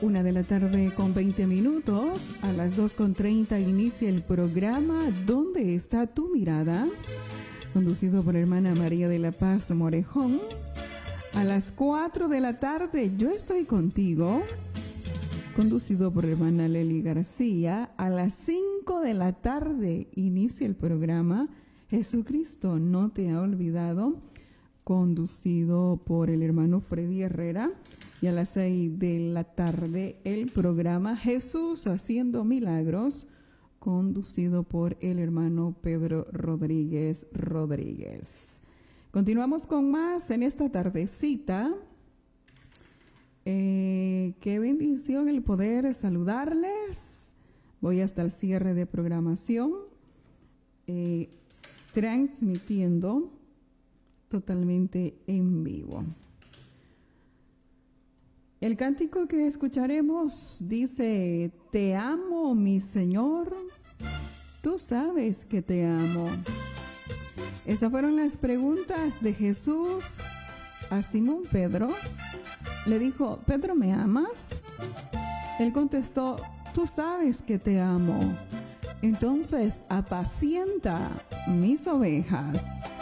1:20 a las 2:30 inicia el programa ¿Dónde está tu mirada? Conducido por la hermana María de la Paz Morejón. A las 4 de la tarde Yo estoy contigo, conducido por la hermana Lely García. A las 5 de la tarde inicia el programa Jesucristo no te ha olvidado, conducido por el hermano Freddy Herrera. Y a las 6 de la tarde el programa Jesús haciendo milagros, conducido por el hermano Pedro Rodríguez. Continuamos con más en esta tardecita. Qué bendición el poder saludarles. Voy hasta el cierre de programación, transmitiendo totalmente en vivo. El cántico que escucharemos dice: Te amo, mi Señor, tú sabes que te amo. Esas fueron las preguntas de Jesús a Simón Pedro. Le dijo: Pedro, ¿me amas? Él contestó: tú sabes que te amo. Entonces apacienta mis ovejas.